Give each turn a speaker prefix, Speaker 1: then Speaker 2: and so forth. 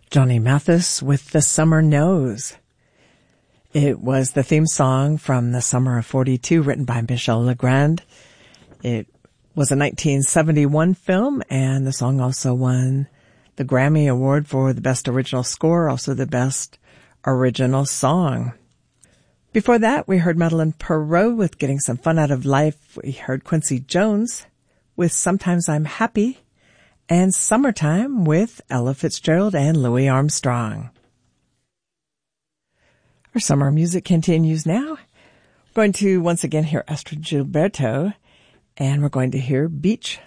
Speaker 1: Johnny Mathis with The Summer Knows. It was the theme song from The Summer of 42, written by Michel Legrand. It was a 1971 film, and the song also won the Grammy Award for the Best Original Score, also the Best Original Song. Before that, we heard Madeleine Perrault with Getting Some Fun Out of Life. We heard Quincy Jones with Sometimes I'm Happy, and Summertime with Ella Fitzgerald and Louis Armstrong. Our summer music continues now. We're going to once again hear Astrud Gilberto, and we're going to hear Beach